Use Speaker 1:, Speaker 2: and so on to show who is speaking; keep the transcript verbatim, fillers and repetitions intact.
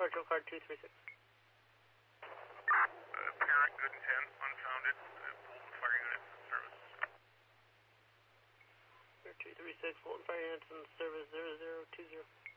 Speaker 1: Departure card two three six.
Speaker 2: Uh, parent, good intent, unfounded, uh, Fulton Fire Units in service.
Speaker 1: two three six, Fulton Fire Units in service zero zero two zero.